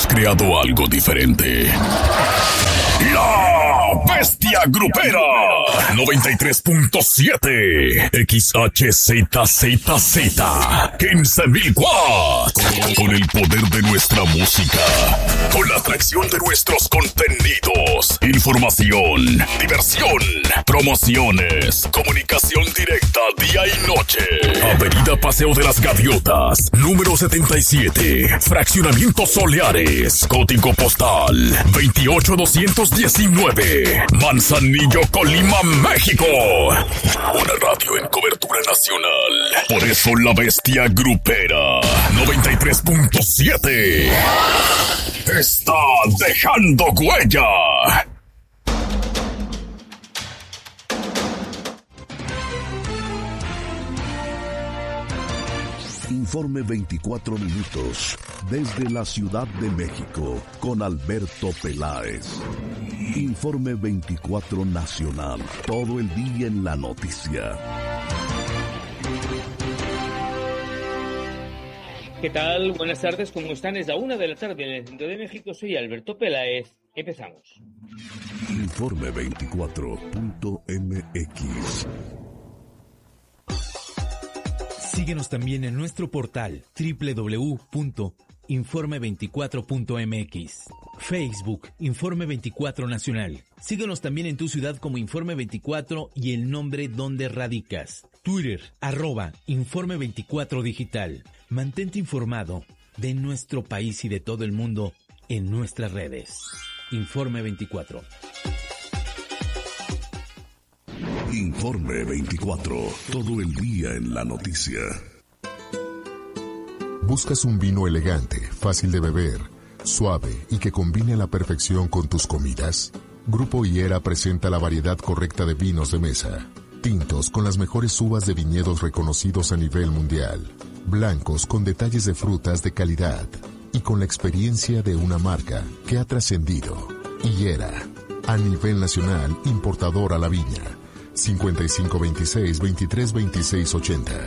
creado algo diferente. La Bestia Grupera 93.7 XHZZZ 15.000 watts. Con el poder de nuestra música, con la atracción de nuestros contenidos, información, diversión, promociones, comunicación directa día y noche. Avenida Paseo de las Gaviotas, número 77, Fraccionamiento Soleares, código postal 28219, Manzanillo, Colima, México. Una radio en cobertura nacional. Por eso la Bestia Grupera 93.7 está dejando huella. Informe 24 minutos desde la Ciudad de México con Alberto Peláez. Informe 24 nacional, todo el día en la noticia. ¿Qué tal? Buenas tardes, ¿cómo están? Es la 1 de la tarde en el centro de México. Soy Alberto Peláez. Empezamos. Informe 24.mx. Síguenos también en nuestro portal www.informe24.mx. Facebook, Informe 24 Nacional. Síguenos también en tu ciudad como Informe 24 y el nombre donde radicas. Twitter, @Informe 24 Digital. Mantente informado de nuestro país y de todo el mundo en nuestras redes. Informe 24. Informe 24, todo el día en la noticia. ¿Buscas un vino elegante, fácil de beber, suave y que combine a la perfección con tus comidas? Grupo Higuera presenta la variedad correcta de vinos de mesa. Tintos con las mejores uvas de viñedos reconocidos a nivel mundial. Blancos con detalles de frutas de calidad. Y con la experiencia de una marca que ha trascendido. Higuera, a nivel nacional, importador a la viña. 5526-232680.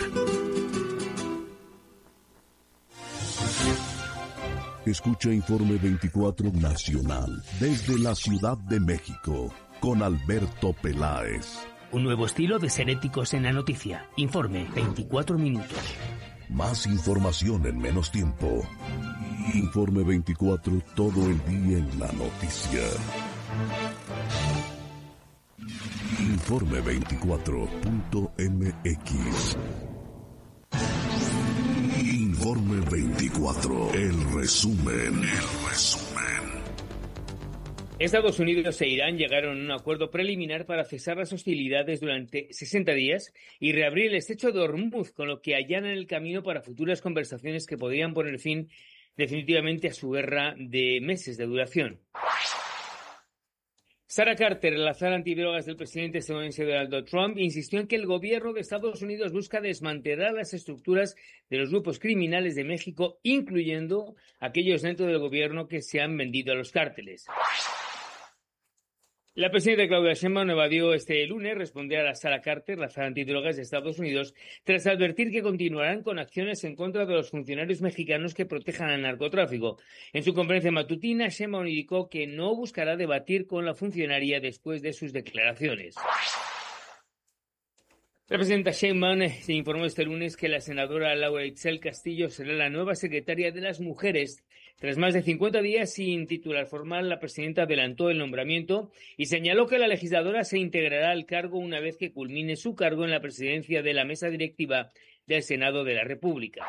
Escucha Informe 24 Nacional desde la Ciudad de México con Alberto Peláez. Un nuevo estilo de ser éticos en la noticia. Informe 24 minutos. Más información en menos tiempo. Informe 24, todo el día en la noticia. Informe 24.mx. Informe 24, el resumen. Estados Unidos e Irán llegaron a un acuerdo preliminar para cesar las hostilidades durante 60 días y reabrir el estrecho de Hormuz, con lo que allanan el camino para futuras conversaciones que podrían poner fin definitivamente a su guerra de meses de duración. Sarah Carter, la zar antidrogas del presidente estadounidense Donald Trump, insistió en que el gobierno de Estados Unidos busca desmantelar las estructuras de los grupos criminales de México, incluyendo aquellos dentro del gobierno que se han vendido a los cárteles. La presidenta Claudia Sheinbaum evadió este lunes responder a la Sarah Carter, la zar antidrogas de Estados Unidos, tras advertir que continuarán con acciones en contra de los funcionarios mexicanos que protejan al narcotráfico. En su conferencia matutina, Sheinbaum indicó que no buscará debatir con la funcionaria después de sus declaraciones. La presidenta Sheinbaum se informó este lunes que la senadora Laura Itzel Castillo será la nueva secretaria de las Mujeres. Tras más de 50 días sin titular formal, la presidenta adelantó el nombramiento y señaló que la legisladora se integrará al cargo una vez que culmine su cargo en la presidencia de la mesa directiva del Senado de la República.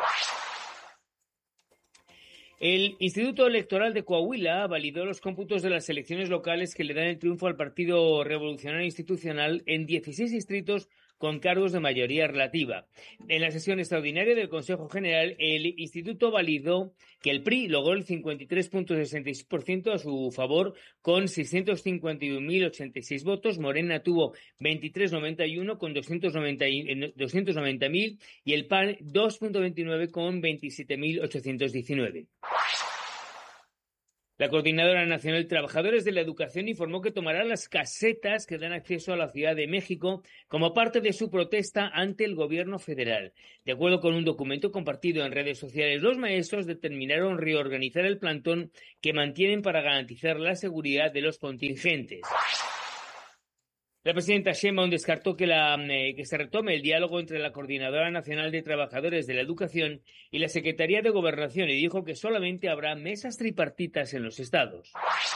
El Instituto Electoral de Coahuila validó los cómputos de las elecciones locales que le dan el triunfo al Partido Revolucionario Institucional en 16 distritos con cargos de mayoría relativa. En la sesión extraordinaria del Consejo General, el Instituto validó que el PRI logró el 53.66% a su favor con 651.086 votos, Morena tuvo 23.91 con 290.000 y el PAN 2.29 con 27.819. La Coordinadora Nacional de Trabajadores de la Educación informó que tomará las casetas que dan acceso a la Ciudad de México como parte de su protesta ante el gobierno federal. De acuerdo con un documento compartido en redes sociales, los maestros determinaron reorganizar el plantón que mantienen para garantizar la seguridad de los contingentes. La presidenta Sheinbaum descartó que se retome el diálogo entre la Coordinadora Nacional de Trabajadores de la Educación y la Secretaría de Gobernación y dijo que solamente habrá mesas tripartitas en los estados.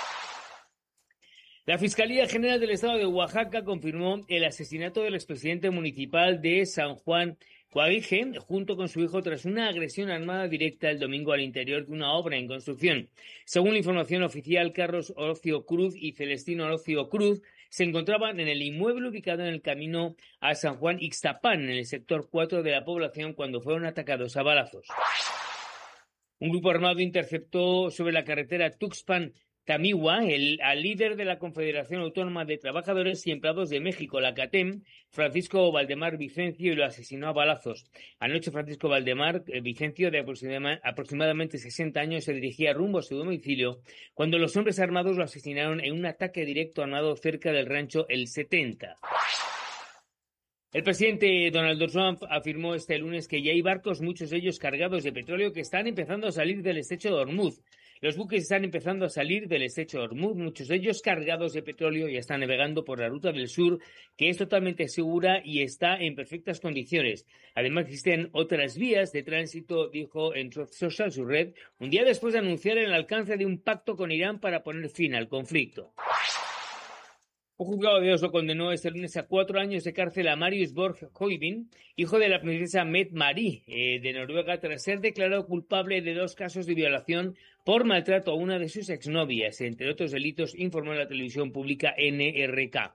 La Fiscalía General del Estado de Oaxaca confirmó el asesinato del expresidente municipal de San Juan Coahuige junto con su hijo tras una agresión armada directa el domingo al interior de una obra en construcción. Según la información oficial, Carlos Orocio Cruz y Celestino Orocio Cruz se encontraban en el inmueble ubicado en el camino a San Juan Ixtapán, en el sector 4 de la población, cuando fueron atacados a balazos. Un grupo armado interceptó sobre la carretera Tuxpan-Tamihua al líder de la Confederación Autónoma de Trabajadores y Empleados de México, la CATEM, Francisco Valdemar Vicencio, y lo asesinó a balazos. Anoche, Francisco Valdemar Vicencio, de aproximadamente 60 años, se dirigía rumbo a su domicilio cuando los hombres armados lo asesinaron en un ataque directo armado cerca del rancho El 70. El presidente Donald Trump afirmó este lunes que ya hay barcos, muchos de ellos cargados de petróleo, que están empezando a salir del estrecho de Hormuz. Los buques están empezando a salir del estrecho de Hormuz, muchos de ellos cargados de petróleo, y están navegando por la ruta del sur, que es totalmente segura y está en perfectas condiciones. Además, existen otras vías de tránsito, dijo en Truth Social, su red, un día después de anunciar el alcance de un pacto con Irán para poner fin al conflicto. Un juzgado de Oslo condenó este lunes a 4 años de cárcel a Marius Borg Høivind, hijo de la princesa Mette-Marie de Noruega, tras ser declarado culpable de 2 casos de violación por maltrato a una de sus exnovias, entre otros delitos, informó la televisión pública NRK.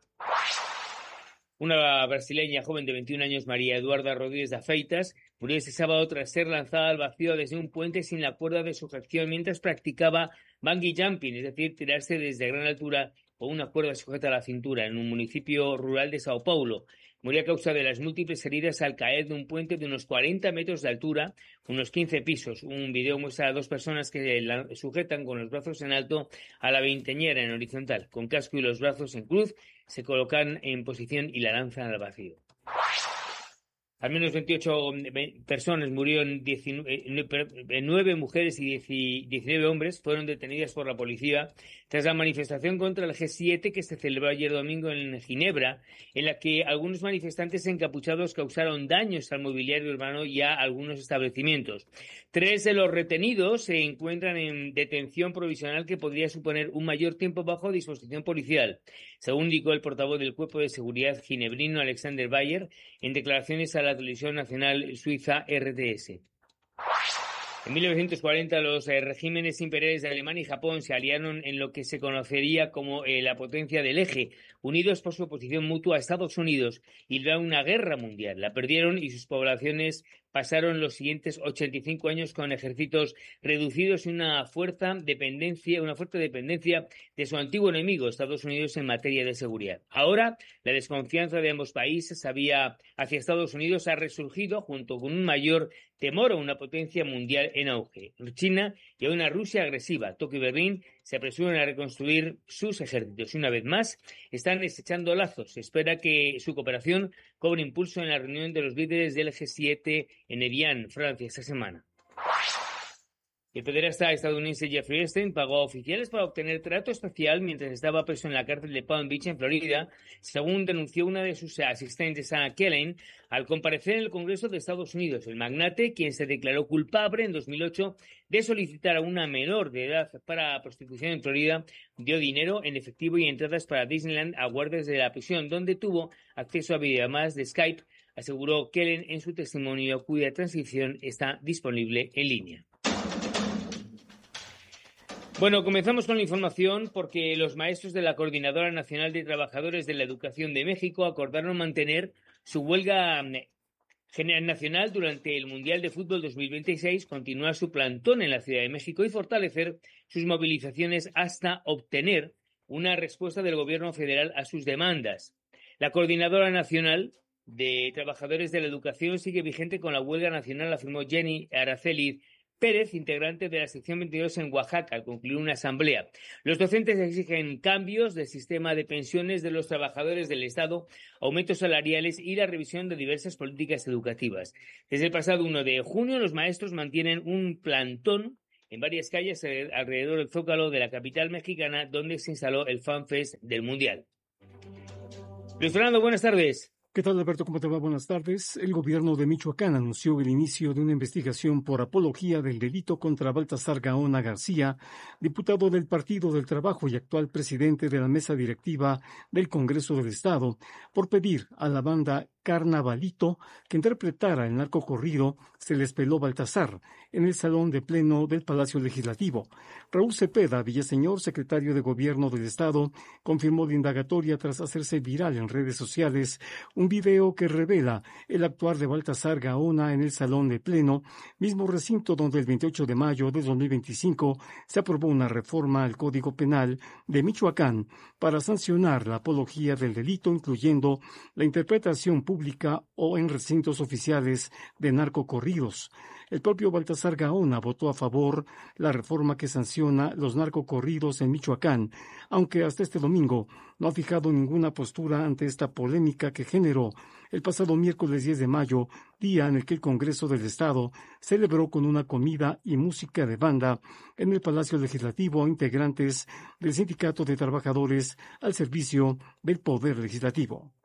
Una brasileña joven de 21 años, María Eduarda Rodríguez de Feitas, murió este sábado tras ser lanzada al vacío desde un puente sin la cuerda de sujeción mientras practicaba bungee jumping, es decir, tirarse desde gran altura con una cuerda sujeta a la cintura en un municipio rural de Sao Paulo. Murió a causa de las múltiples heridas al caer de un puente de unos 40 metros de altura, unos 15 pisos. Un video muestra a 2 personas que la sujetan con los brazos en alto a la veinteñera en horizontal, con casco y los brazos en cruz, se colocan en posición y la lanzan al vacío. Al menos 28 personas murieron, 9 mujeres y 19 hombres fueron detenidas por la policía tras la manifestación contra el G7 que se celebró ayer domingo en Ginebra, en la que algunos manifestantes encapuchados causaron daños al mobiliario urbano y a algunos establecimientos. 3 de los retenidos se encuentran en detención provisional que podría suponer un mayor tiempo bajo disposición policial, según indicó el portavoz del Cuerpo de Seguridad ginebrino Alexander Bayer en declaraciones a la televisión nacional suiza RTS. En 1940 los regímenes imperiales de Alemania y Japón se aliaron en lo que se conocería como la potencia del eje, unidos por su oposición mutua a Estados Unidos, y libraron una guerra mundial. La perdieron y sus poblaciones pasaron los siguientes 85 años con ejércitos reducidos y una fuerte dependencia de su antiguo enemigo, Estados Unidos, en materia de seguridad. Ahora, la desconfianza de ambos países hacia Estados Unidos ha resurgido junto con un mayor temor a una potencia mundial en auge. China y a una Rusia agresiva. Tokio y Berlín se apresuran a reconstruir sus ejércitos y una vez más están estrechando lazos. Se espera que su cooperación cobre impulso en la reunión de los líderes del G7 en Evian, Francia, esta semana. El pederasta estadounidense Jeffrey Epstein pagó a oficiales para obtener trato especial mientras estaba preso en la cárcel de Palm Beach, en Florida, según denunció una de sus asistentes, Anna Kellen, al comparecer en el Congreso de Estados Unidos. El magnate, quien se declaró culpable en 2008 de solicitar a una menor de edad para prostitución en Florida, dio dinero en efectivo y entradas para Disneyland a guardias de la prisión, donde tuvo acceso a videollamadas de Skype, aseguró Kellen en su testimonio, cuya transcripción está disponible en línea. Bueno, comenzamos con la información porque los maestros de la Coordinadora Nacional de Trabajadores de la Educación de México acordaron mantener su huelga general nacional durante el Mundial de Fútbol 2026, continuar su plantón en la Ciudad de México y fortalecer sus movilizaciones hasta obtener una respuesta del gobierno federal a sus demandas. La Coordinadora Nacional de Trabajadores de la Educación sigue vigente con la huelga nacional, afirmó Jenny Araceli Pérez, integrante de la sección 22 en Oaxaca, al concluir una asamblea. Los docentes exigen cambios del sistema de pensiones de los trabajadores del Estado, aumentos salariales y la revisión de diversas políticas educativas. Desde el pasado 1 de junio, los maestros mantienen un plantón en varias calles alrededor del Zócalo de la capital mexicana, donde se instaló el FanFest del Mundial. Luis Fernando, buenas tardes. ¿Qué tal, Alberto? ¿Cómo te va? Buenas tardes. El gobierno de Michoacán anunció el inicio de una investigación por apología del delito contra Baltasar Gaona García, diputado del Partido del Trabajo y actual presidente de la mesa directiva del Congreso del Estado, por pedir a la banda Carnavalito que interpretara el narcocorrido Se les peló Baltasar en el Salón de Pleno del Palacio Legislativo. Raúl Cepeda Villaseñor, secretario de Gobierno del Estado, confirmó la indagatoria tras hacerse viral en redes sociales un video que revela el actuar de Baltasar Gaona en el Salón de Pleno, mismo recinto donde el 28 de mayo de 2025 se aprobó una reforma al Código Penal de Michoacán para sancionar la apología del delito, incluyendo la interpretación pública o en recintos oficiales de narcocorridos. El propio Baltasar Gaona votó a favor la reforma que sanciona los narcocorridos en Michoacán, aunque hasta este domingo no ha fijado ninguna postura ante esta polémica que generó el pasado miércoles 10 de mayo, día en el que el Congreso del Estado celebró con una comida y música de banda en el Palacio Legislativo a integrantes del Sindicato de Trabajadores al servicio del Poder Legislativo.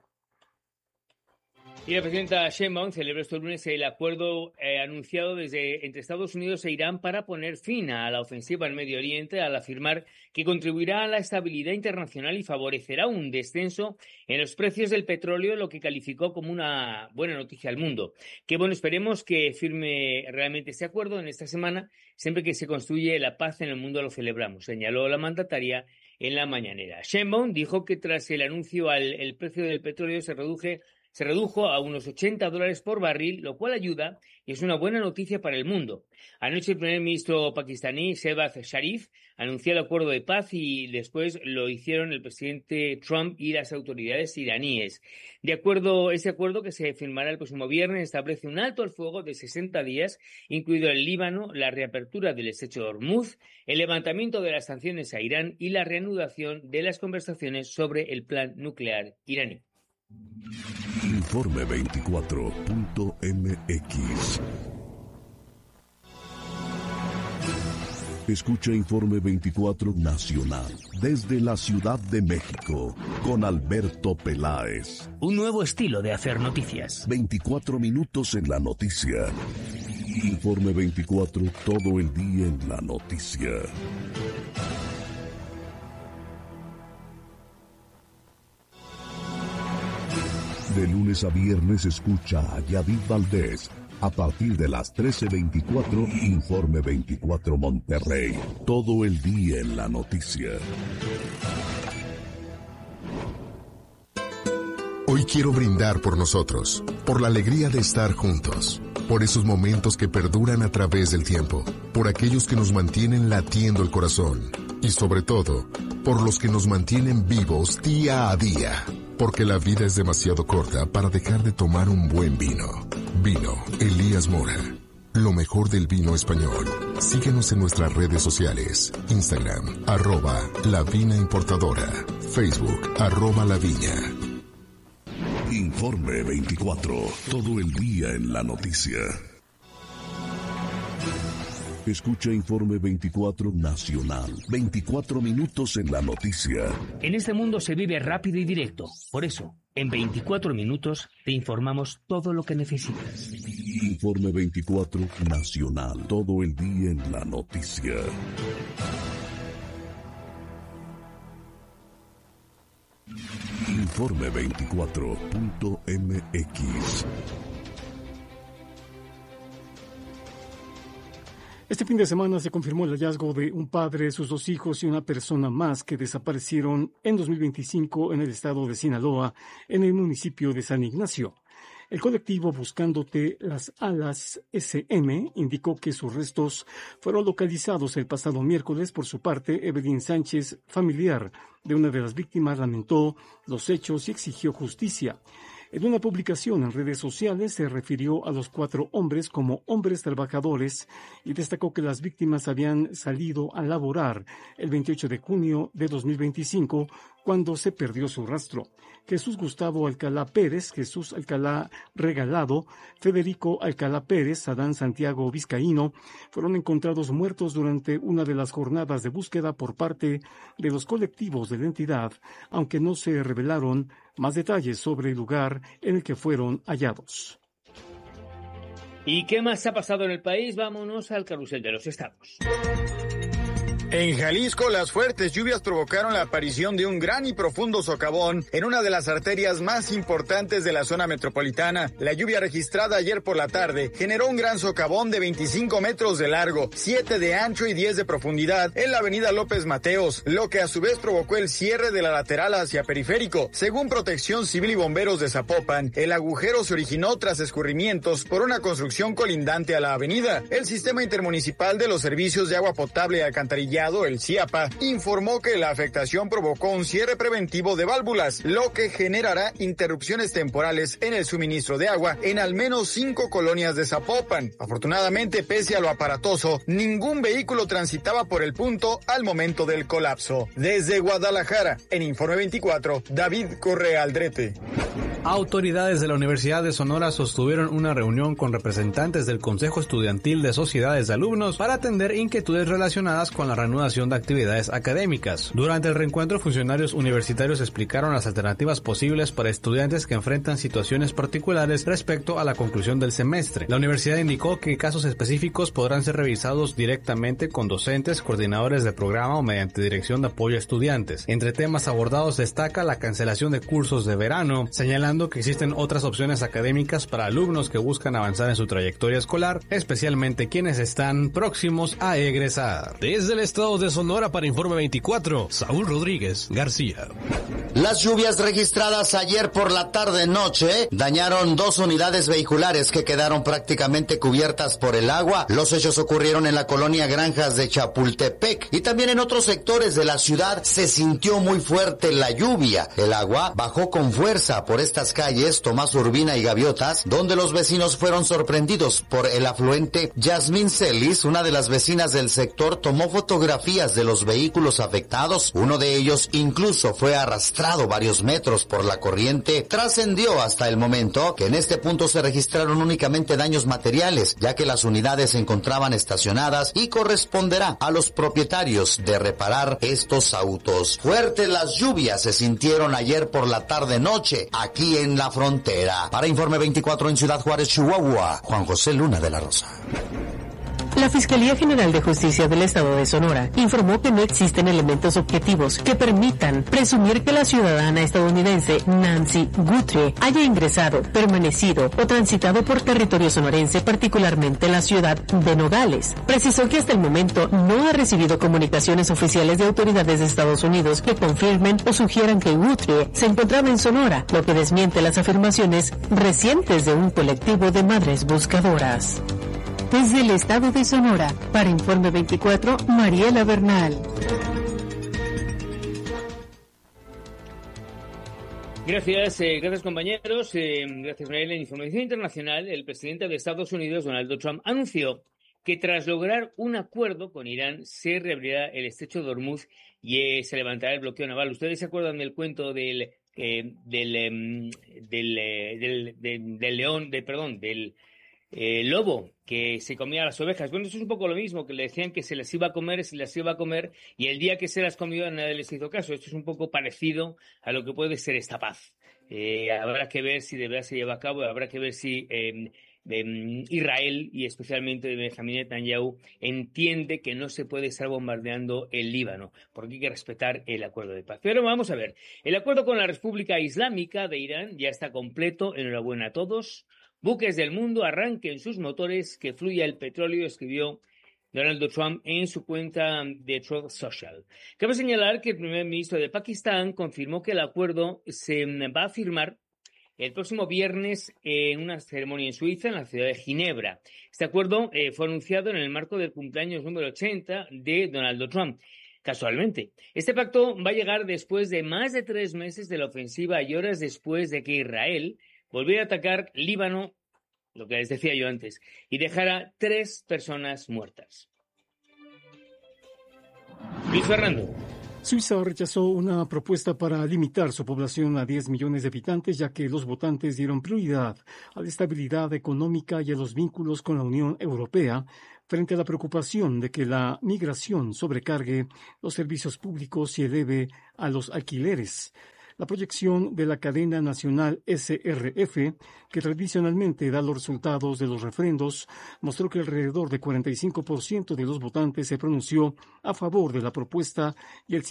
Y la presidenta Sheinbaum celebró este lunes el acuerdo anunciado entre Estados Unidos e Irán para poner fin a la ofensiva en Medio Oriente, al afirmar que contribuirá a la estabilidad internacional y favorecerá un descenso en los precios del petróleo, lo que calificó como una buena noticia al mundo. Que bueno, esperemos que firme realmente este acuerdo en esta semana. Siempre que se construye la paz en el mundo lo celebramos, señaló la mandataria en la mañanera. Sheinbaum dijo que tras el anuncio el precio del petróleo se redujo a unos $80 por barril, lo cual ayuda y es una buena noticia para el mundo. Anoche el primer ministro pakistaní, Shehbaz Sharif, anunció el acuerdo de paz y después lo hicieron el presidente Trump y las autoridades iraníes. Ese acuerdo que se firmará el próximo viernes establece un alto al fuego de 60 días, incluido el Líbano, la reapertura del estrecho de Hormuz, el levantamiento de las sanciones a Irán y la reanudación de las conversaciones sobre el plan nuclear iraní. Informe 24.mx. Escucha Informe 24 Nacional desde la Ciudad de México con Alberto Peláez. Un nuevo estilo de hacer noticias. 24 minutos en la noticia. Informe 24, todo el día en la noticia. De lunes a viernes escucha a Yadid Valdés. A partir de las 13:24, Informe 24 Monterrey. Todo el día en la noticia. Hoy quiero brindar por nosotros, por la alegría de estar juntos, por esos momentos que perduran a través del tiempo, por aquellos que nos mantienen latiendo el corazón y sobre todo, por los que nos mantienen vivos día a día. Porque la vida es demasiado corta para dejar de tomar un buen vino. Vino Elías Mora. Lo mejor del vino español. Síguenos en nuestras redes sociales. Instagram, @lavinaimportadora. Facebook, @laviña. Informe 24. Todo el día en la noticia. Escucha Informe 24 Nacional. 24 minutos en la noticia. En este mundo se vive rápido y directo. Por eso, en 24 minutos te informamos todo lo que necesitas. Informe 24 Nacional. Todo el día en la noticia. Informe 24.mx. Este fin de semana se confirmó el hallazgo de un padre, sus 2 hijos y una persona más que desaparecieron en 2025 en el estado de Sinaloa, en el municipio de San Ignacio. El colectivo Buscándote las Alas SM indicó que sus restos fueron localizados el pasado miércoles. Por su parte, Evelyn Sánchez, familiar de una de las víctimas, lamentó los hechos y exigió justicia. En una publicación en redes sociales se refirió a los 4 hombres como hombres trabajadores y destacó que las víctimas habían salido a laborar el 28 de junio de 2025 cuando se perdió su rastro. Jesús Gustavo Alcalá Pérez, Jesús Alcalá Regalado, Federico Alcalá Pérez, Adán Santiago Vizcaíno, fueron encontrados muertos durante una de las jornadas de búsqueda por parte de los colectivos de la entidad, aunque no se revelaron más detalles sobre el lugar en el que fueron hallados. ¿Y qué más ha pasado en el país? Vámonos al carrusel de los estados. En Jalisco, las fuertes lluvias provocaron la aparición de un gran y profundo socavón en una de las arterias más importantes de la zona metropolitana. La lluvia registrada ayer por la tarde generó un gran socavón de 25 metros de largo, 7 de ancho y 10 de profundidad en la avenida López Mateos, lo que a su vez provocó el cierre de la lateral hacia Periférico. Según Protección Civil y Bomberos de Zapopan, el agujero se originó tras escurrimientos por una construcción colindante a la avenida. El Sistema Intermunicipal de los Servicios de Agua Potable y Alcantarillado, el CIAPA, informó que la afectación provocó un cierre preventivo de válvulas, lo que generará interrupciones temporales en el suministro de agua en al menos 5 colonias de Zapopan. Afortunadamente, pese a lo aparatoso, ningún vehículo transitaba por el punto al momento del colapso. Desde Guadalajara, en Informe 24, David Correa Aldrete. Autoridades de la Universidad de Sonora sostuvieron una reunión con representantes del Consejo Estudiantil de Sociedades de Alumnos para atender inquietudes relacionadas con la reanudación de actividades académicas. Durante el reencuentro, funcionarios universitarios explicaron las alternativas posibles para estudiantes que enfrentan situaciones particulares respecto a la conclusión del semestre. La universidad indicó que casos específicos podrán ser revisados directamente con docentes, coordinadores de programa o mediante dirección de apoyo a estudiantes. Entre temas abordados destaca la cancelación de cursos de verano, señalando que existen otras opciones académicas para alumnos que buscan avanzar en su trayectoria escolar, especialmente quienes están próximos a egresar. Desde el estado de Sonora para Informe 24, Saúl Rodríguez García. Las lluvias registradas ayer por la tarde-noche dañaron 2 unidades vehiculares que quedaron prácticamente cubiertas por el agua. Los hechos ocurrieron en la colonia Granjas de Chapultepec y también en otros sectores de la ciudad se sintió muy fuerte la lluvia. El agua bajó con fuerza por estas calles Tomás Urbina y Gaviotas, donde los vecinos fueron sorprendidos por el afluente. Yasmín Celis, una de las vecinas del sector, tomó fotografías de los vehículos afectados. Uno de ellos incluso fue arrastrado varios metros por la corriente. Trascendió hasta el momento que en este punto se registraron únicamente daños materiales, ya que las unidades se encontraban estacionadas y corresponderá a los propietarios de reparar estos autos. Fuertes las lluvias se sintieron ayer por la tarde-noche aquí en la frontera. Para Informe 24 en Ciudad Juárez, Chihuahua, Juan José Luna de la Rosa. La Fiscalía General de Justicia del Estado de Sonora informó que no existen elementos objetivos que permitan presumir que la ciudadana estadounidense Nancy Guthrie haya ingresado, permanecido o transitado por territorio sonorense, particularmente la ciudad de Nogales. Precisó que hasta el momento no ha recibido comunicaciones oficiales de autoridades de Estados Unidos que confirmen o sugieran que Guthrie se encontraba en Sonora, lo que desmiente las afirmaciones recientes de un colectivo de madres buscadoras. Desde el estado de Sonora, para Informe 24, Mariela Bernal. Gracias compañeros. Gracias, Mariela. En información internacional, el presidente de Estados Unidos, Donald Trump, anunció que tras lograr un acuerdo con Irán se reabrirá el estrecho de Hormuz y se levantará el bloqueo naval. ¿Ustedes se acuerdan del cuento del lobo que se comía las ovejas? Bueno, eso es un poco lo mismo, que le decían que se las iba a comer, y el día que se las comió nadie les hizo caso. Esto es un poco parecido a lo que puede ser esta paz. Habrá que ver si de verdad se lleva a cabo, habrá que ver si Israel y especialmente Benjamín Netanyahu entiende que no se puede estar bombardeando el Líbano, porque hay que respetar el acuerdo de paz. Pero vamos a ver, el acuerdo con la República Islámica de Irán ya está completo. Enhorabuena a todos. Buques del mundo, arranquen sus motores, que fluya el petróleo, escribió Donald Trump en su cuenta de Truth Social. Cabe señalar que el primer ministro de Pakistán confirmó que el acuerdo se va a firmar el próximo viernes en una ceremonia en Suiza, en la ciudad de Ginebra. Este acuerdo fue anunciado en el marco del cumpleaños número 80 de Donald Trump. Casualmente, este pacto va a llegar después de más de 3 meses de la ofensiva y horas después de que Israel volviera a atacar Líbano, lo que les decía yo antes, y dejara 3 personas muertas. Luis Fernando. Suiza rechazó una propuesta para limitar su población a 10 millones de habitantes, ya que los votantes dieron prioridad a la estabilidad económica y a los vínculos con la Unión Europea, frente a la preocupación de que la migración sobrecargue los servicios públicos y eleve a los alquileres. La proyección de la cadena nacional SRF, que tradicionalmente da los resultados de los referendos, mostró que alrededor de 45% de los votantes se pronunció a favor de la propuesta y el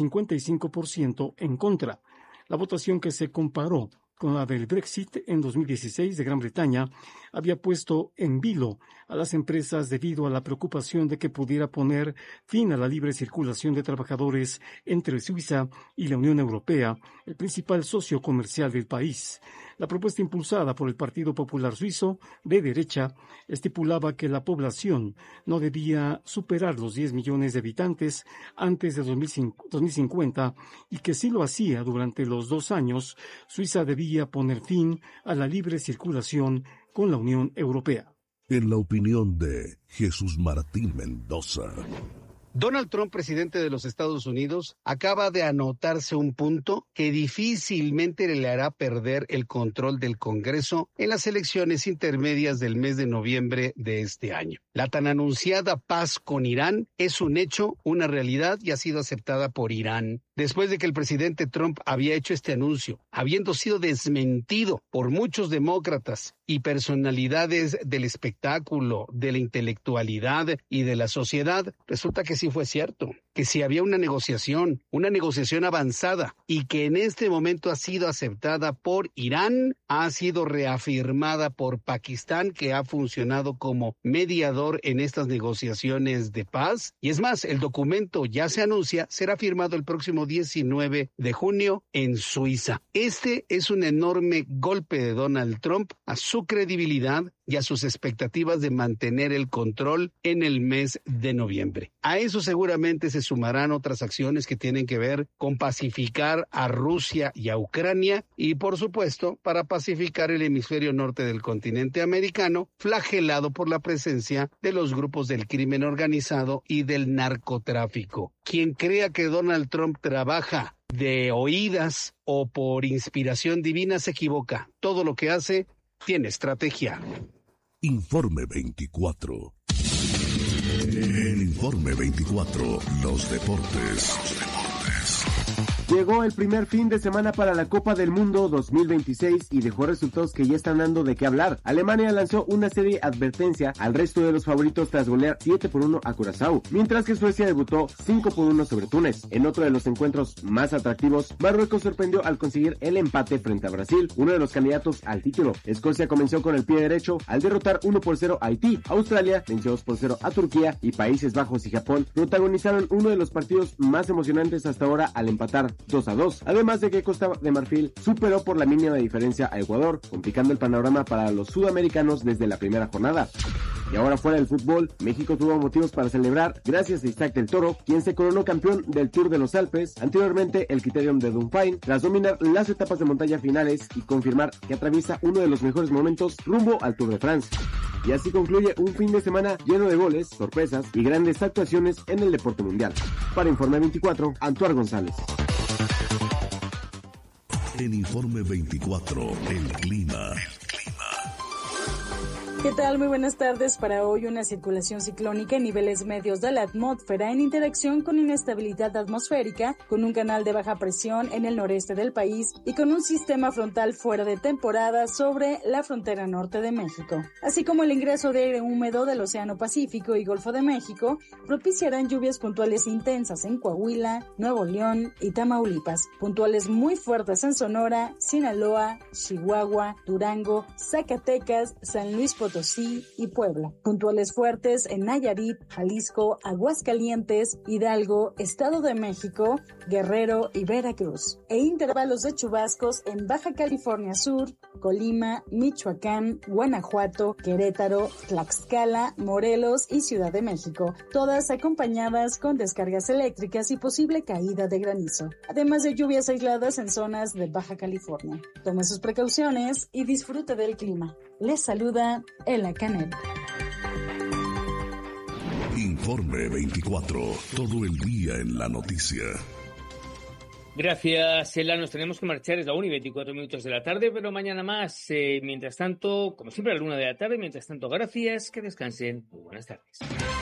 55% en contra. La votación, que se comparó con la del Brexit en 2016 de Gran Bretaña, había puesto en vilo a las empresas debido a la preocupación de que pudiera poner fin a la libre circulación de trabajadores entre Suiza y la Unión Europea, el principal socio comercial del país. La propuesta, impulsada por el Partido Popular Suizo, de derecha, estipulaba que la población no debía superar los 10 millones de habitantes antes de 2050 y que, si lo hacía durante los 2 años, Suiza debía poner fin a la libre circulación con la Unión Europea. En la opinión de Jesús Martín Mendoza. Donald Trump, presidente de los Estados Unidos, acaba de anotarse un punto que difícilmente le hará perder el control del Congreso en las elecciones intermedias del mes de noviembre de este año. La tan anunciada paz con Irán es un hecho, una realidad, y ha sido aceptada por Irán. Después de que el presidente Trump había hecho este anuncio, habiendo sido desmentido por muchos demócratas y personalidades del espectáculo, de la intelectualidad y de la sociedad, resulta que sí fue cierto, que sí había una negociación avanzada, y que en este momento ha sido aceptada por Irán, ha sido reafirmada por Pakistán, que ha funcionado como mediador en estas negociaciones de paz. Y es más, el documento ya se anuncia, será firmado el próximo 19 de junio en Suiza. Este es un enorme golpe de Donald Trump a su credibilidad y a sus expectativas de mantener el control en el mes de noviembre. A eso seguramente se sumarán otras acciones que tienen que ver con pacificar a Rusia y a Ucrania, y por supuesto para pacificar el hemisferio norte del continente americano, flagelado por la presencia de los grupos del crimen organizado y del narcotráfico. Quien crea que Donald Trump trabaja de oídas o por inspiración divina se equivoca. Todo lo que hace tiene estrategia. Informe 24. El Informe 24, los deportes. Llegó el primer fin de semana para la Copa del Mundo 2026 y dejó resultados que ya están dando de qué hablar. Alemania lanzó una serie advertencia al resto de los favoritos tras golear 7-1 a Curazao, mientras que Suecia debutó 5-1 sobre Túnez. En otro de los encuentros más atractivos, Marruecos sorprendió al conseguir el empate frente a Brasil, uno de los candidatos al título. Escocia comenzó con el pie derecho al derrotar 1-0 a Haití. Australia venció 2-0 a Turquía y Países Bajos y Japón protagonizaron uno de los partidos más emocionantes hasta ahora al empatar 2-2, además de que Costa de Marfil superó por la mínima diferencia a Ecuador, complicando el panorama para los sudamericanos desde la primera jornada. Y ahora, fuera del fútbol, México tuvo motivos para celebrar gracias a Isaac del Toro, quien se coronó campeón del Tour de los Alpes, anteriormente el Criterium de Dunfine, tras dominar las etapas de montaña finales y confirmar que atraviesa uno de los mejores momentos rumbo al Tour de France. Y así concluye un fin de semana lleno de goles, sorpresas y grandes actuaciones en el deporte mundial. Para Informe 24, Antuar González. En Informe 24, el clima. ¿Qué tal? Muy buenas tardes. Para hoy, una circulación ciclónica en niveles medios de la atmósfera en interacción con inestabilidad atmosférica, con un canal de baja presión en el noreste del país y con un sistema frontal fuera de temporada sobre la frontera norte de México, así como el ingreso de aire húmedo del Océano Pacífico y Golfo de México, propiciarán lluvias puntuales intensas en Coahuila, Nuevo León y Tamaulipas, puntuales muy fuertes en Sonora, Sinaloa, Chihuahua, Durango, Zacatecas, San Luis Potosí, Potosí y Puebla. Puntuales fuertes en Nayarit, Jalisco, Aguascalientes, Hidalgo, Estado de México, Guerrero y Veracruz. E intervalos de chubascos en Baja California Sur, Colima, Michoacán, Guanajuato, Querétaro, Tlaxcala, Morelos y Ciudad de México, todas acompañadas con descargas eléctricas y posible caída de granizo, además de lluvias aisladas en zonas de Baja California. Tome sus precauciones y disfrute del clima. Les saluda Ela Canet. Informe 24, todo el día en la noticia. Gracias, Ela. Nos tenemos que marchar, es la 1:24 de la tarde, pero mañana más. Mientras tanto, como siempre, a la 1 de la tarde. Mientras tanto, gracias, que descansen. Muy buenas tardes.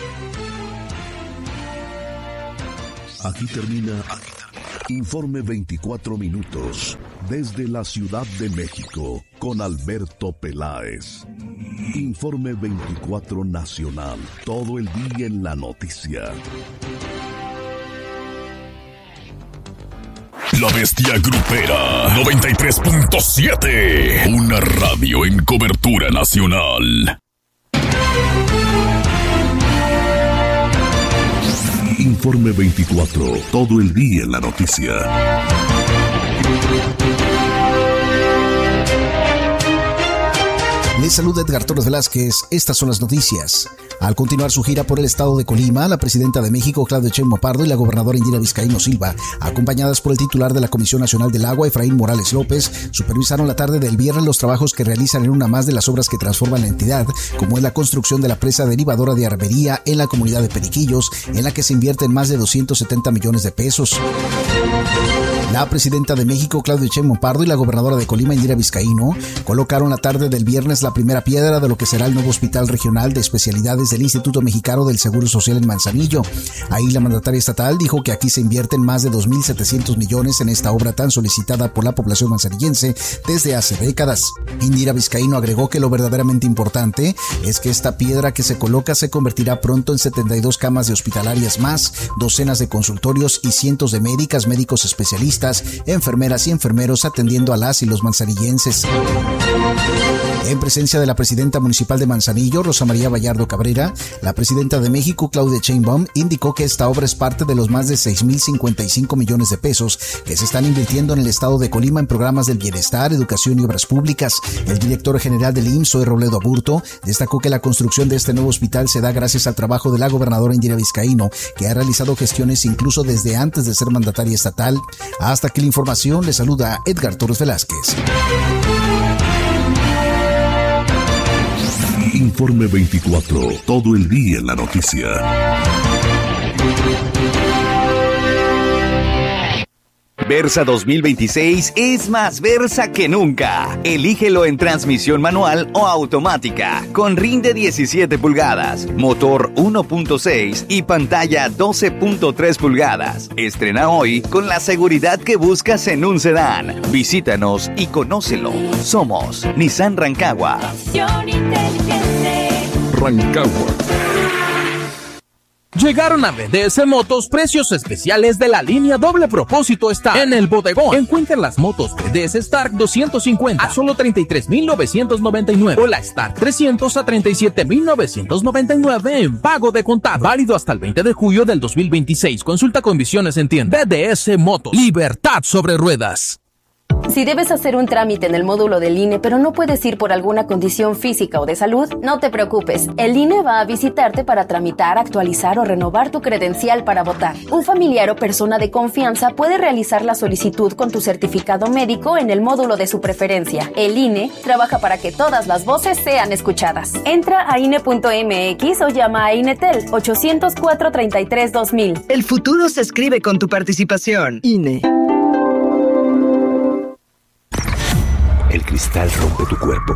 Aquí termina Informe 24 minutos desde la Ciudad de México con Alberto Peláez. Informe 24 nacional, todo el día en la noticia. La Bestia Grupera 93.7, una radio en cobertura nacional. Informe 24, todo el día en la noticia. Les saluda Edgar Torres Velázquez. Estas son las noticias. Al continuar su gira por el estado de Colima, la presidenta de México, Claudia Sheinbaum Pardo, y la gobernadora Indira Vizcaíno Silva, acompañadas por el titular de la Comisión Nacional del Agua, Efraín Morales López, supervisaron la tarde del viernes los trabajos que realizan en una más de las obras que transforman la entidad, como es la construcción de la presa derivadora de Arbería en la comunidad de Periquillos, en la que se invierten más de 270 millones de pesos. La presidenta de México, Claudia Sheinbaum Pardo, y la gobernadora de Colima, Indira Vizcaíno, colocaron la tarde del viernes la primera piedra de lo que será el nuevo Hospital Regional de Especialidades del Instituto Mexicano del Seguro Social en Manzanillo. Ahí la mandataria estatal dijo que aquí se invierten más de 2.700 millones en esta obra tan solicitada por la población manzanillense desde hace décadas. Indira Vizcaíno agregó que lo verdaderamente importante es que esta piedra que se coloca se convertirá pronto en 72 camas de hospitalarias más, docenas de consultorios y cientos de médicas, médicos especialistas, enfermeras y enfermeros atendiendo a las y los manzanillenses. En presencia de la presidenta municipal de Manzanillo, Rosa María Vallardo Cabrera, la presidenta de México, Claudia Sheinbaum, indicó que esta obra es parte de los más de 6.055 millones de pesos que se están invirtiendo en el estado de Colima en programas del bienestar, educación y obras públicas. El director general del IMSS, Zoe Robledo Aburto, destacó que la construcción de este nuevo hospital se da gracias al trabajo de la gobernadora Indira Vizcaíno, que ha realizado gestiones incluso desde antes de ser mandataria estatal. Hasta aquí la información, le saluda Edgar Torres Velázquez. Informe 24, todo el día en la noticia. Versa 2026 es más Versa que nunca. Elígelo en transmisión manual o automática, con rinde 17 pulgadas, motor 1.6 y pantalla 12.3 pulgadas. Estrena hoy con la seguridad que buscas en un sedán. Visítanos y conócelo. Somos Nissan Rancagua. Rancagua. Llegaron a BDS Motos precios especiales de la línea doble propósito Stark en el bodegón. Encuentren las motos BDS Stark 250 a solo 33,999 o la Stark 300 a 37,999 en pago de contado. Válido hasta el 20 de julio del 2026. Consulta condiciones en tienda. BDS Motos. Libertad sobre ruedas. Si debes hacer un trámite en el módulo del INE, pero no puedes ir por alguna condición física o de salud, no te preocupes. El INE va a visitarte para tramitar, actualizar o renovar tu credencial para votar. Un familiar o persona de confianza puede realizar la solicitud con tu certificado médico en el módulo de su preferencia. El INE trabaja para que todas las voces sean escuchadas. Entra a INE.mx o llama a INETEL 800-433-2000. El futuro se escribe con tu participación. INE. El cristal rompe tu cuerpo,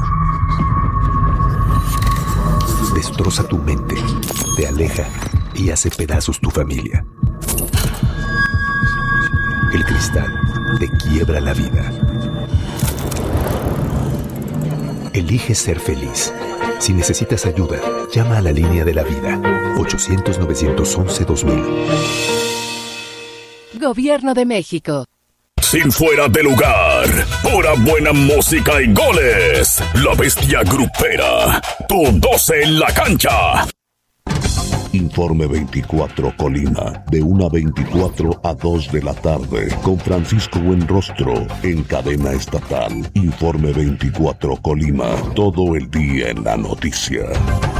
destroza tu mente, te aleja y hace pedazos tu familia. El cristal te quiebra la vida. Elige ser feliz. Si necesitas ayuda, llama a la línea de la vida, 800-911-2000. Gobierno de México. sin fuera de lugar. Pura buena música y goles. La Bestia Grupera. Tu 12 en la cancha. Informe 24 Colima, de 1:24 a 2 de la tarde, con Francisco Buenrostro, en cadena estatal. Informe 24 Colima, todo el día en la noticia.